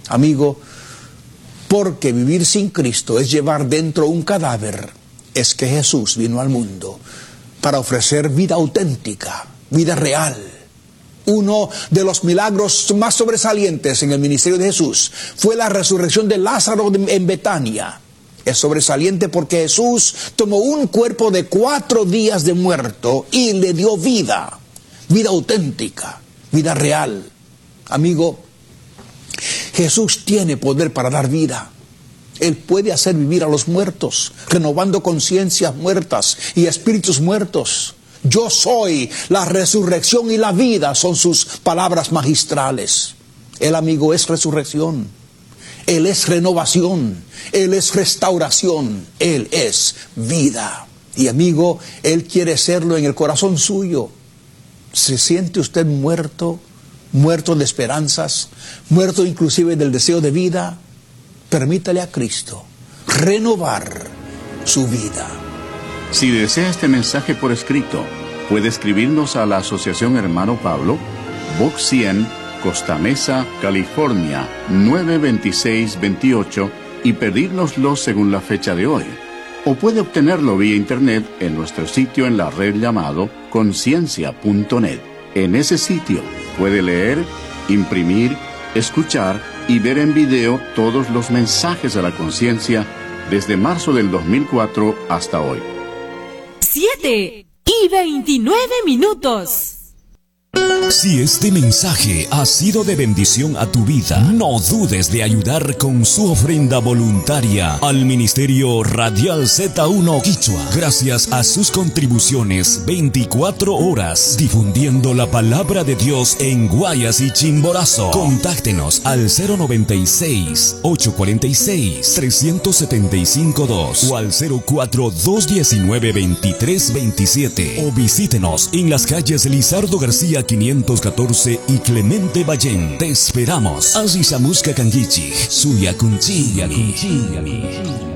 Amigo, porque vivir sin Cristo es llevar dentro un cadáver. Es que Jesús vino al mundo para ofrecer vida auténtica, vida real. Uno de los milagros más sobresalientes en el ministerio de Jesús fue la resurrección de Lázaro en Betania. Es sobresaliente porque Jesús tomó un cuerpo de 4 días de muerto y le dio vida, vida auténtica, vida real. Amigo, Jesús tiene poder para dar vida. Él puede hacer vivir a los muertos, renovando conciencias muertas y espíritus muertos. Yo soy la resurrección y la vida, son sus palabras magistrales. El amigo es resurrección, Él es renovación, Él es restauración, Él es vida. Y amigo, Él quiere serlo en el corazón suyo. ¿Se siente usted muerto? Muerto de esperanzas, muerto inclusive del deseo de vida. Permítale a Cristo renovar su vida. Si desea este mensaje por escrito, puede escribirnos a la Asociación Hermano Pablo, Box 100, Costa Mesa, California, 92628 y pedírnoslo según la fecha de hoy. O puede obtenerlo vía internet en nuestro sitio en la red llamado conciencia.net. En ese sitio puede leer, imprimir, escuchar y ver en video todos los mensajes de la conciencia desde marzo del 2004 hasta hoy. 7:29. Si este mensaje ha sido de bendición a tu vida, no dudes de ayudar con su ofrenda voluntaria al Ministerio Radial Z1 Quichua. Gracias a sus contribuciones, 24 horas difundiendo la palabra de Dios en Guayas y Chimborazo. Contáctenos al 096-846-375-2 o al 04-219-2327 o visítenos en las calles Lizardo García 514 y Clemente Ballén. Te esperamos. Así Samusca Kangichi, Suya Kunchi.